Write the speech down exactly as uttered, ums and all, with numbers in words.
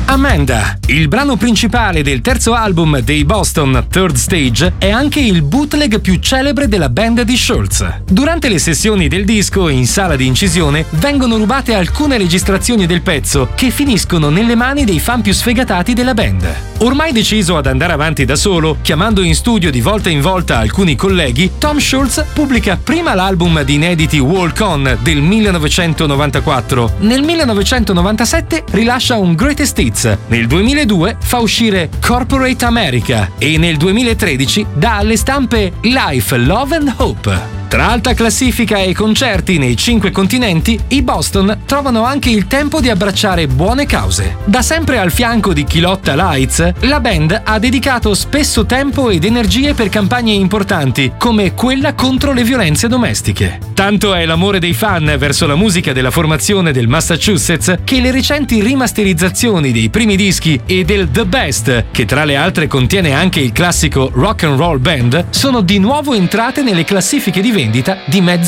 Amanda, il brano principale del terzo album dei Boston, Third Stage, è anche il bootleg più celebre della band di Schultz. Durante le sessioni del disco in sala di incisione vengono rubate alcune registrazioni del pezzo che finiscono nelle mani dei fan più sfegatati della band. Ormai deciso ad andare avanti da solo, chiamando in studio di volta in volta alcuni colleghi, Tom Schultz pubblica prima l'album di inediti Walk On del millenovecentonovantaquattro. Nel millenovecentonovantasette rilascia un Greatest Hits. Nel duemiladue fa uscire Corporate America e nel duemilatredici dà alle stampe Life, Love and Hope. Tra alta classifica e concerti nei cinque continenti, i Boston trovano anche il tempo di abbracciare buone cause. Da sempre al fianco di chi lotta l'AIDS, la band ha dedicato spesso tempo ed energie per campagne importanti, come quella contro le violenze domestiche. Tanto è l'amore dei fan verso la musica della formazione del Massachusetts che le recenti rimasterizzazioni dei primi dischi e del The Best, che tra le altre contiene anche il classico Rock and Roll Band, sono di nuovo entrate nelle classifiche di vendita di mezzo